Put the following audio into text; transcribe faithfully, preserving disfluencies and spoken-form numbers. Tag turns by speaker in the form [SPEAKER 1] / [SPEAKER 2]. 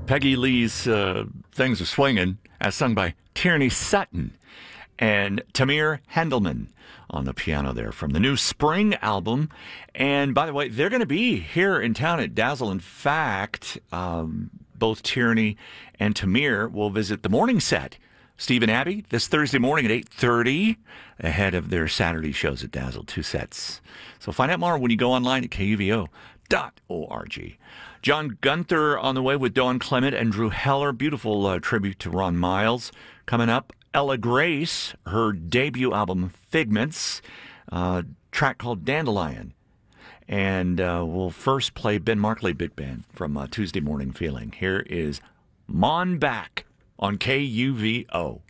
[SPEAKER 1] Peggy Lee's uh, Things Are Swinging, as sung by Tierney Sutton and Tamir Hendelman on the piano there from the new Spring album. And by the way, they're going to be here in town at Dazzle. In fact, um, both Tierney and Tamir will visit the morning set, Steve and Abby, this Thursday morning at eight thirty, ahead of their Saturday shows at Dazzle, two sets. So find out more when you go online at K U V O dot org. John Gunther on the way with Dawn Clement and Drew Heller. Beautiful uh, tribute to Ron Miles. Coming up, Ella Grace, her debut album, Figments, uh, track called Dandelion. And uh, we'll first play Ben Markley Big Band from uh, Tuesday Morning Feeling. Here is Mon Back on K U V O.